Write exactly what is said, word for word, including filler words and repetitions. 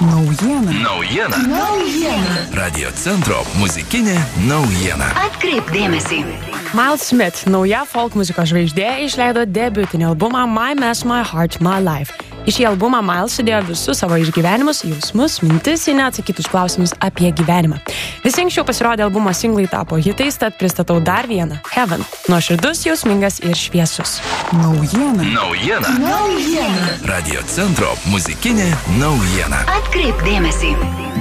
Naujiena. Naujiena. Naujiena. Radio centro muzikinė naujiena. Atkreipk dėmesį. Miles Smith, nauja folk muzikos žvaigždė, išleido debiutinį albumą My Mess, My Heart, My Life. Į šį albumą Miles sudėjo visus savo išgyvenimus, jausmus, mintis į neatsakytus klausimus apie gyvenimą. Visi anksčiau pasirodė albumo singlai tapo hitais, tad pristatau dar vieną – Heaven. Nuoširdus, jausmingas ir šviesus. Naujiena. Naujiena. Naujiena. Radio centro muzikinė naujiena. Atkreipk dėmesį.